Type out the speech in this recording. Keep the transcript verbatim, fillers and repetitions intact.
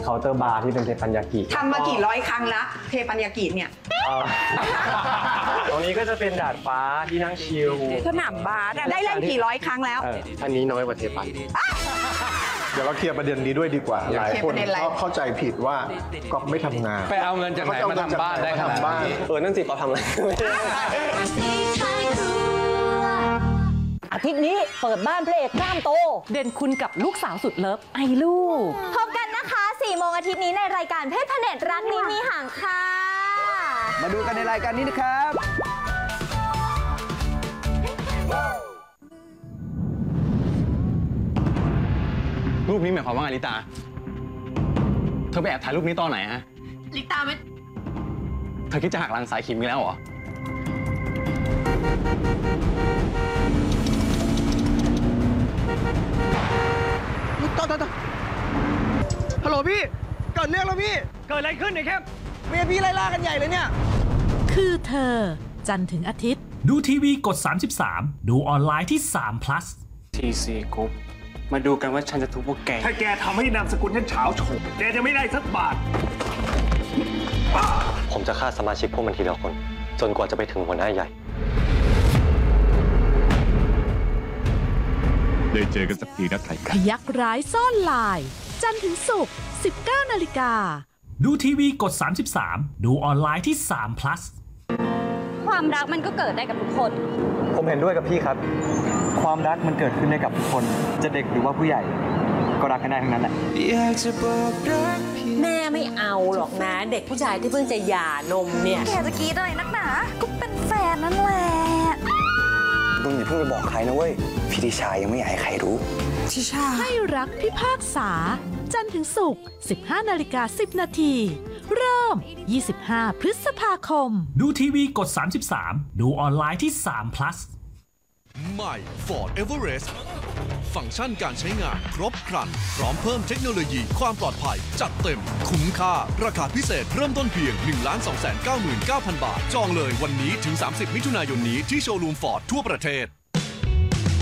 เคาน์เตอร์บาร์ที่เป็นเทปัญญากิทำมากี่ร้อยครั้งละเทปัญญากิเนี่ยตรงนี้ก็จะเป็นดาดฟ้าที่นั่งชิลสนามบาสได้เล่นกี่ร้อยครั้งแล้วอันนี้น้อยกว่าเทปัญเดี๋ยวเราเคลียร์ประเด็นนี้ด้วยดีกว่าหลายคนก็เข้าใจผิดว่าก๊อฟไม่ทำงานไปเอาเงินจากไหนมาทำบ้านได้ขนาดนี้เออนั่นสิเขาทำอะไรอาทิตย์นี้เปิดบ้านพระเอกกล้ามโตเด่นคุณกับลูกสาวสุดเลิฟไอลูกพบกันนะคะสี่โมงอาทิตย์นี้ในรายการเพชรพเนตรรักนี้มีห่างค่ะมาดูกันในรายการนี้นะครับรูปนี้หมายความว่าไงลิตาเธอไปแอบถ่ายรูปนี้ตอนไหนฮะลิตาไม่เธอคิดจะหักหลังสายขิมอีกแล้วเหรอต่อต่อต่อฮัลโหลพี่เกิดเรื่องแล้วพี่เกิดอะไรขึ้นเนี่ยแคปเมียพี่ไล่ล่ากันใหญ่เลยเนี่ยคือเธอจันทร์ถึงอาทิตย์ดูทีวีกดสามสิบสามดูออนไลน์ที่สาม plus ที ซี Group มาดูกันว่าฉันจะทุบพวกแกถ้าแกทำให้นามสกุลฉันเฉาโฉมแกจะไม่ได้สักบาทผมจะฆ่าสมาชิกพวกมันทีละคนจนกว่าจะไปถึงหัวหน้าใหญ่ได้เจอกันสักทีนะไทยพยักร้ายซ่อนลายจันทร์ถึงศุกร์ สิบเก้า นาฬิกาดูทีวีกดสามสิบสามดูออนไลน์ที่สาม plus ความรักมันก็เกิดได้กับทุกคนผมเห็นด้วยกับพี่ครับความรักมันเกิดขึ้นได้กับทุกคนจะเด็กหรือว่าผู้ใหญ่ก็รักกันได้ทั้งนั้นแหละแม่ไม่เอาหรอกนะเด็กผู้ชายที่เพิ่งจะหย่านมเนี่ยแกจะกรี๊ดอะไรนักหนาก็เป็นแฟนนั่นแหละมึงอย่าเพิ่งไปบอกใครนะเว้ยพี่ทิชายังไม่อยากให้ใครรู้ทิชาให้รักพิพากษาจันทร์ถึงศุกร์ สิบห้า นาฬิกา สิบ นาทีเริ่มยี่สิบห้า พฤษภาคมดูทีวีกดสามสิบสามดูออนไลน์ที่สาม plus ใหม่ Ford Everest ฟังก์ชันการใช้งานครบครันพร้อมเพิ่มเทคโนโลยีความปลอดภัยจัดเต็มคุ้มค่าราคาพิเศษเริ่มต้นเพียง หนึ่งล้านสองแสนเก้าหมื่นเก้าพัน บาทจองเลยวันนี้ถึงสามสิบมิถุนายนนี้ที่โชว์รูม Ford ทั่วประเทศ